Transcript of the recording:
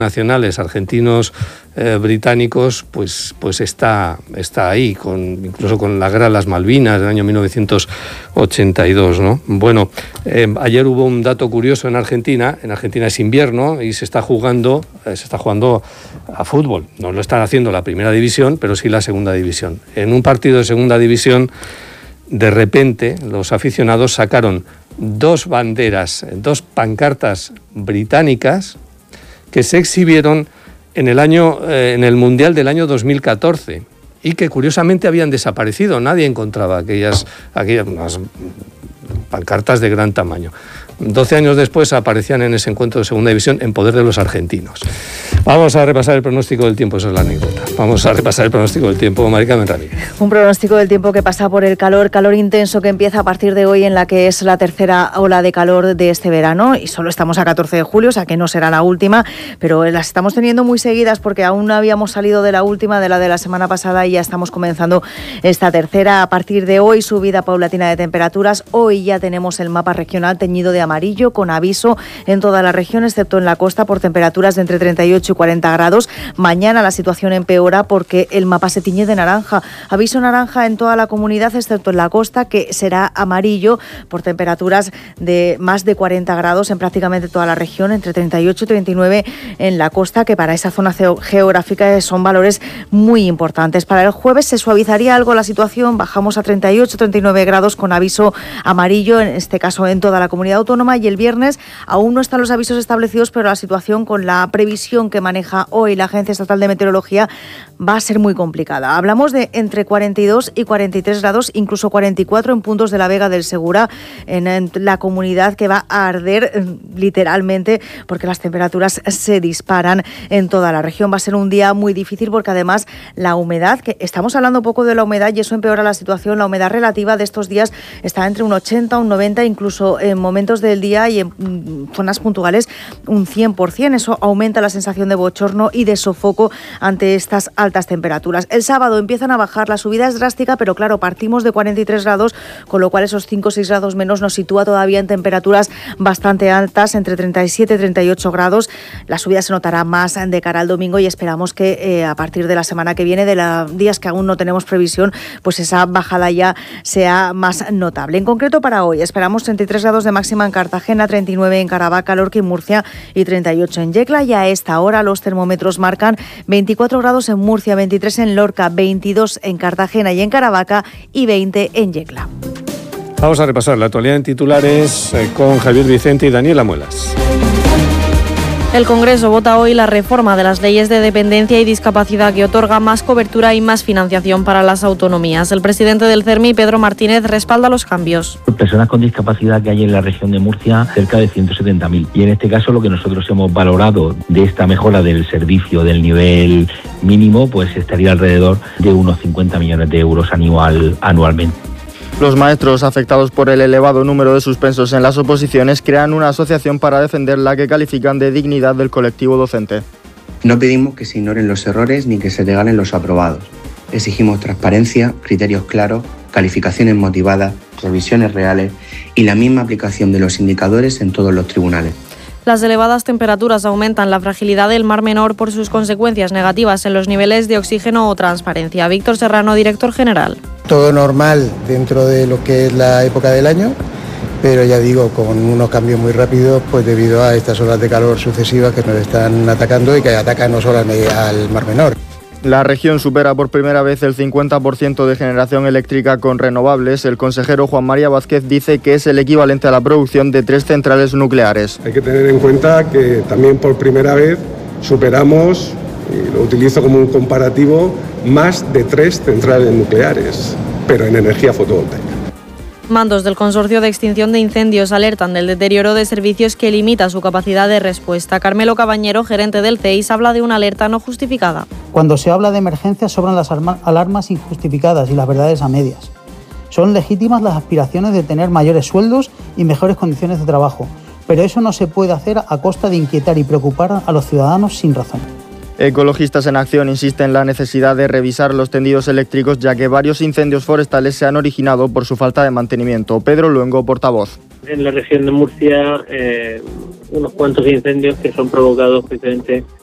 nacionales argentinos, británicos, pues está ahí, incluso con la guerra de las Malvinas del año 1982, ¿no? Bueno, ayer hubo un dato curioso en Argentina es invierno y se está jugando a fútbol. No lo están haciendo la primera división, pero sí la segunda división. En un partido de segunda división, de repente, los aficionados sacaron dos pancartas británicas que se exhibieron en el Mundial del año 2014 y que curiosamente habían desaparecido. Nadie encontraba aquellas pancartas de gran tamaño. 12 años después aparecían en ese encuentro de segunda división en poder de los argentinos. Vamos a repasar el pronóstico del tiempo, esa es la anécdota. Vamos a repasar el pronóstico del tiempo, Mari Carmen Ramírez. Un pronóstico del tiempo que pasa por el calor intenso que empieza a partir de hoy en la que es la tercera ola de calor de este verano y solo estamos a 14 de julio, o sea que no será la última, pero las estamos teniendo muy seguidas porque aún no habíamos salido de la última, de la semana pasada y ya estamos comenzando esta tercera. A partir de hoy, subida paulatina de temperaturas. Hoy ya tenemos el mapa regional teñido de amarillo con aviso en toda la región, excepto en la costa, por temperaturas de entre 38 y 40 grados. Mañana la situación empeora porque el mapa se tiñe de naranja. Aviso naranja en toda la comunidad, excepto en la costa, que será amarillo por temperaturas de más de 40 grados en prácticamente toda la región, entre 38 y 39 en la costa, que para esa zona geográfica son valores muy importantes. Para el jueves se suavizaría algo la situación, bajamos a 38, 39 grados con aviso amarillo, en este caso en toda la comunidad autónoma, y el viernes aún no están los avisos establecidos, pero la situación con la previsión que maneja hoy la Agencia Estatal de Meteorología va a ser muy complicada. Hablamos de entre 42 y 43 grados, incluso 44 en puntos de la Vega del Segura, en la comunidad, que va a arder literalmente porque las temperaturas se disparan en toda la región. Va a ser un día muy difícil porque además la humedad, que estamos hablando poco de la humedad y eso empeora la situación, la humedad relativa de estos días está entre un 80, un 90, incluso en momentos del día y en zonas puntuales un 100%. Eso aumenta la sensación de bochorno y de sofoco ante estas altas temperaturas. El sábado empiezan a bajar, la subida es drástica, pero claro, partimos de 43 grados, con lo cual esos 5 o 6 grados menos nos sitúa todavía en temperaturas bastante altas, entre 37 y 38 grados. La subida se notará más de cara al domingo y esperamos que a partir de la semana que viene, de los días que aún no tenemos previsión, pues esa bajada ya sea más notable. En concreto para hoy esperamos 33 grados de máxima en Cartagena, 39 en Caravaca, Lorca y Murcia y 38 en Yecla, y a esta hora los termómetros marcan 24 grados en Murcia, 23 en Lorca, 22 en Cartagena y en Caravaca y 20 en Yecla. Vamos a repasar la actualidad en titulares con Javier Vicente y Daniela Muelas. El Congreso vota hoy la reforma de las leyes de dependencia y discapacidad que otorga más cobertura y más financiación para las autonomías. El presidente del CERMI, Pedro Martínez, respalda los cambios. Personas con discapacidad que hay en la región de Murcia, cerca de 170.000. Y en este caso lo que nosotros hemos valorado de esta mejora del servicio del nivel mínimo, pues estaría alrededor de unos 50 millones de euros anualmente. Los maestros afectados por el elevado número de suspensos en las oposiciones crean una asociación para defender la que califican de dignidad del colectivo docente. No pedimos que se ignoren los errores ni que se regalen los aprobados. Exigimos transparencia, criterios claros, calificaciones motivadas, revisiones reales y la misma aplicación de los indicadores en todos los tribunales. Las elevadas temperaturas aumentan la fragilidad del Mar Menor por sus consecuencias negativas en los niveles de oxígeno o transparencia. Víctor Serrano, director general. Todo normal dentro de lo que es la época del año, pero ya digo, con unos cambios muy rápidos, pues debido a estas olas de calor sucesivas que nos están atacando y que atacan no solo al Mar Menor. La región supera por primera vez el 50% de generación eléctrica con renovables. El consejero Juan María Vázquez dice que es el equivalente a la producción de 3 centrales nucleares. Hay que tener en cuenta que también por primera vez superamos, y lo utilizo como un comparativo, más de 3 centrales nucleares, pero en energía fotovoltaica. Mandos del Consorcio de Extinción de Incendios alertan del deterioro de servicios que limita su capacidad de respuesta. Carmelo Cabañero, gerente del CEIS, habla de una alerta no justificada. Cuando se habla de emergencias sobran las alarmas injustificadas y las verdades a medias. Son legítimas las aspiraciones de tener mayores sueldos y mejores condiciones de trabajo, pero eso no se puede hacer a costa de inquietar y preocupar a los ciudadanos sin razón. Ecologistas en Acción insisten en la necesidad de revisar los tendidos eléctricos, ya que varios incendios forestales se han originado por su falta de mantenimiento. Pedro Luengo, portavoz. En la región de Murcia, unos cuantos incendios que son provocados precisamente